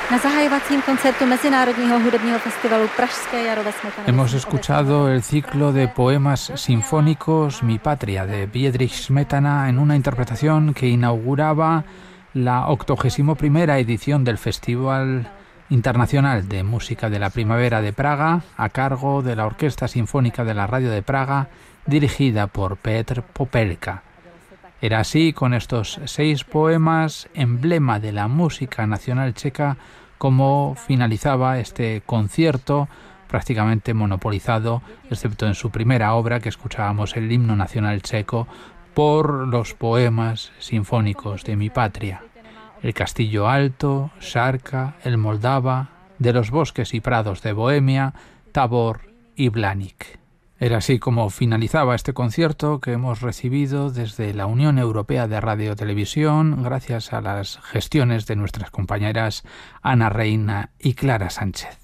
Na zahajovacím koncertu Mezinárodního hudebního festivalu Pražské jaro ve Smetanové. Hemos escuchado el ciclo de poemas sinfónicos Mi Patria de Bedřich Smetana en una interpretación que inauguraba la 81ª edición del Festival Internacional de Música de la Primavera de Praga, a cargo de la Orquesta Sinfónica de la Radio de Praga, dirigida por Petr Popelka. Era así, con estos 6 poemas, emblema de la música nacional checa, como finalizaba este concierto prácticamente monopolizado, excepto en su primera obra, que escuchábamos el himno nacional checo, por los poemas sinfónicos de Mi Patria. El Castillo Alto, Šarka, el Moldava, de los bosques y prados de Bohemia, Tabor y Blanik. Era así como finalizaba este concierto que hemos recibido desde la Unión Europea de Radio y Televisión, gracias a las gestiones de nuestras compañeras Ana Reina y Clara Sánchez.